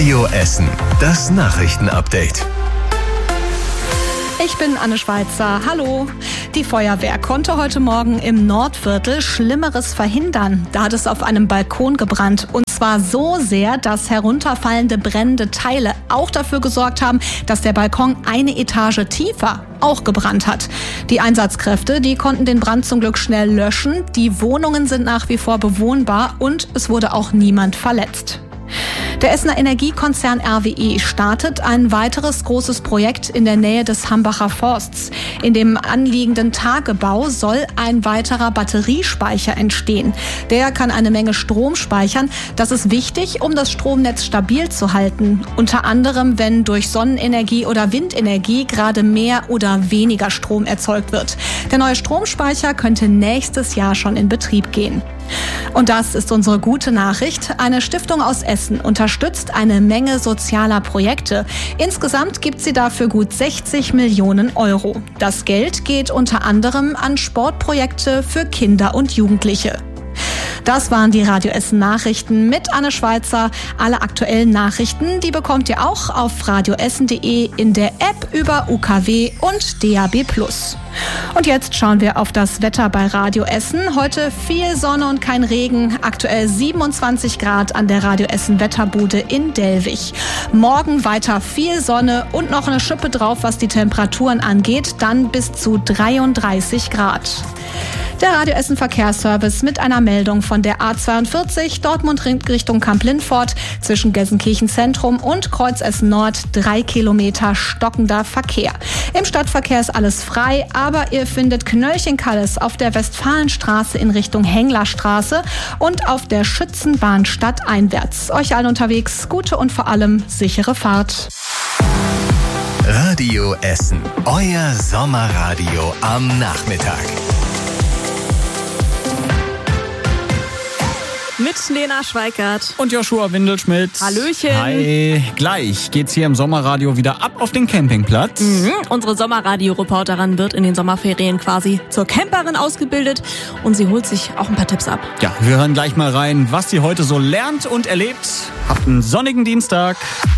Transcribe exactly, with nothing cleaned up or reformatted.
Radio Essen, das Nachrichtenupdate. Ich bin Anne Schweizer. Hallo. Die Feuerwehr konnte heute Morgen im Nordviertel Schlimmeres verhindern. Da hat es auf einem Balkon gebrannt. Und zwar so sehr, dass herunterfallende brennende Teile auch dafür gesorgt haben, dass der Balkon eine Etage tiefer auch gebrannt hat. Die Einsatzkräfte, die konnten den Brand zum Glück schnell löschen. Die Wohnungen sind nach wie vor bewohnbar und es wurde auch niemand verletzt. Der Essener Energiekonzern R W E startet ein weiteres großes Projekt in der Nähe des Hambacher Forsts. In dem anliegenden Tagebau soll ein weiterer Batteriespeicher entstehen. Der kann eine Menge Strom speichern. Das ist wichtig, um das Stromnetz stabil zu halten. Unter anderem, wenn durch Sonnenenergie oder Windenergie gerade mehr oder weniger Strom erzeugt wird. Der neue Stromspeicher könnte nächstes Jahr schon in Betrieb gehen. Und das ist unsere gute Nachricht. Eine Stiftung aus Essen unterstützt eine Menge sozialer Projekte. Insgesamt gibt sie dafür gut sechzig Millionen Euro. Das Geld geht unter anderem an Sportprojekte für Kinder und Jugendliche. Das waren die Radio Essen Nachrichten mit Anne Schweizer. Alle aktuellen Nachrichten, die bekommt ihr auch auf radioessen punkt de, in der App über U K W und D A B plus. Und jetzt schauen wir auf das Wetter bei Radio Essen. Heute viel Sonne und kein Regen. Aktuell siebenundzwanzig Grad an der Radio Essen Wetterbude in Dellwig. Morgen weiter viel Sonne und noch eine Schippe drauf, was die Temperaturen angeht. Dann bis zu dreiunddreißig Grad. Der Radio Essen Verkehrsservice mit einer Meldung von der A zweiundvierzig Dortmund Richtung Kamp-Lindfort zwischen Gelsenkirchen Zentrum und Kreuz Essen Nord. Drei Kilometer stockender Verkehr. Im Stadtverkehr ist alles frei, aber ihr findet Knöllchen-Kalles auf der Westfalenstraße in Richtung Henglerstraße und auf der Schützenbahn stadteinwärts. Euch allen unterwegs gute und vor allem sichere Fahrt. Radio Essen, euer Sommerradio am Nachmittag. Mit Lena Schweikert. Und Joshua Windelschmidt. Hallöchen. Hi. Gleich geht's hier im Sommerradio wieder ab auf den Campingplatz. Mhm. Unsere Sommerradio-Reporterin wird in den Sommerferien quasi zur Camperin ausgebildet und sie holt sich auch ein paar Tipps ab. Ja, wir hören gleich mal rein, was sie heute so lernt und erlebt. Habt einen sonnigen Dienstag.